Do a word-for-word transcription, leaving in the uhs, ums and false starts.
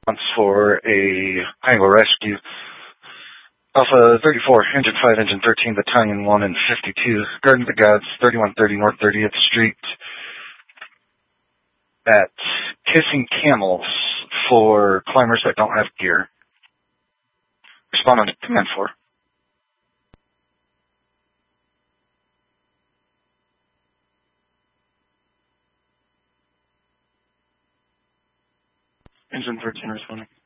for a Iowa rescue. Alpha thirty-four, Engine five, Engine thirteen, Battalion one and fifty-two, Garden of the Gods, thirty-one thirty North thirtieth Street at Kissing Camels for climbers that don't have gear. Respond on command four. Engine thirteen responding.